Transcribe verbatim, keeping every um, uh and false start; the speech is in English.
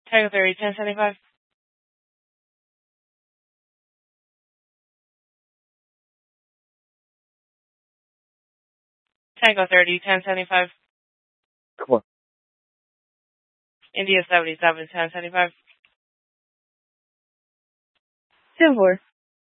Tango thirty, ten seventy-five. Tango thirty, ten seventy-five. Come on. India seventy-seven, ten seventy-five. ten four.